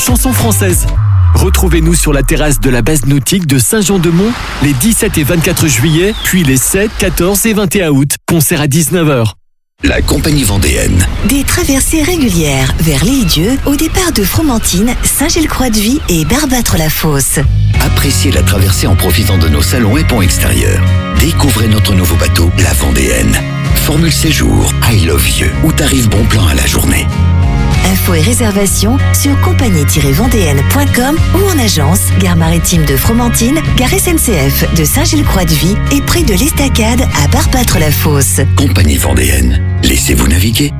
chansons françaises. Retrouvez-nous sur la terrasse de la base nautique de Saint-Jean-de-Mont les 17 et 24 juillet, puis les 7, 14 et 21 août. Concert à 19h. La Compagnie Vendéenne. Des traversées régulières vers l'Île-Dieu au départ de Fromentine, Saint-Gilles-Croix-de-Vie et Barbâtre-la-Fosse. Appréciez la traversée en profitant de nos salons et ponts extérieurs. Découvrez notre nouveau bateau, la Vendéenne. Formule séjour, I love you ou tarif bon plan à la journée. Infos et réservations sur compagnie-vendéenne.com ou en agence, gare maritime de Fromentine, gare SNCF de Saint-Gilles-Croix-de-Vie et près de l'Estacade à Barbâtre-la-Fosse. Compagnie Vendéenne. Laissez-vous naviguer.